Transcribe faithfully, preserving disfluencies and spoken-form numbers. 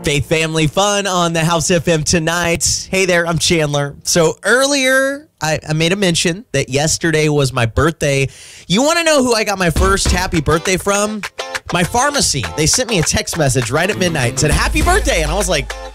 Faith Family Fun on the House F M tonight. Hey there, I'm Chandler. So earlier, I, I made a mention that yesterday was my birthday. You want to know who I got my first happy birthday from? My pharmacy. They sent me a text message right at midnight and said, happy birthday. And I was like,